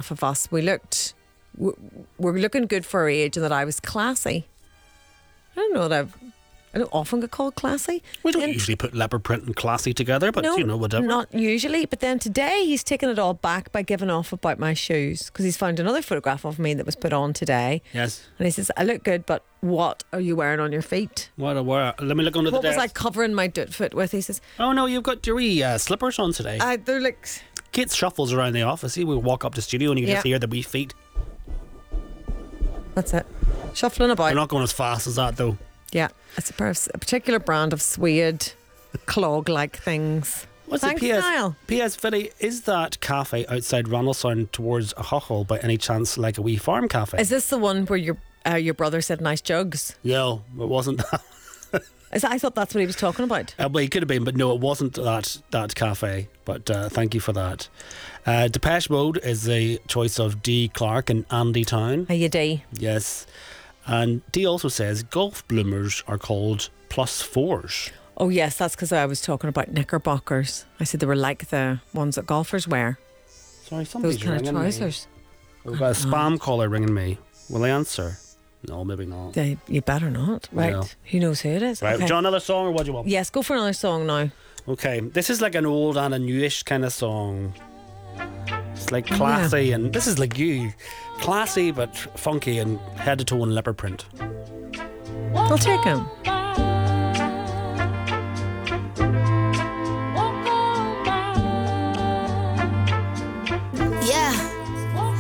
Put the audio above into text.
photograph of us. We're looking good for our age and that I was classy. I don't know that I don't often get called classy. We don't usually put leopard print and classy together, but whatever. Not usually. But then today he's taken it all back by giving off about my shoes because he's found another photograph of me that was put on today. Yes. And he says, I look good, but what are you wearing on your feet? Let me look under the desk. What was I covering my foot with? He says, oh no, you've got your wee slippers on today. They're like... Kate shuffles around the office. See, we walk up to the studio and you can just hear the wee feet. That's it. Shuffling about. They're not going as fast as that though. Yeah, it's a particular brand of suede clog-like things. What's Thanks, the PS? Niall. PS, Philly, is that cafe outside Randallstown towards a Hull by any chance like a wee farm cafe? Is this the one where your brother said nice jugs? No, it wasn't that. I thought that's what he was talking about. Well, he could have been, but no, it wasn't that cafe. But thank you for that. Depeche Mode is the choice of D. Clark and Andy Town. How you do? Yes. And Dee also says golf bloomers are called +4s. Oh yes, that's because I was talking about knickerbockers. I said they were like the ones that golfers wear. Sorry, somebody's those kind of ringing trousers. Me. We've got a spam caller ringing me. Will I answer? No, maybe not. You better not. Right. No. Who knows who it is? Right. Okay. Do you want another song or what do you want? Yes, go for another song now. Okay. This is like an old and a newish kind of song. It's like classy and this is like you. Classy but funky and head to toe in leopard print. I'll take him.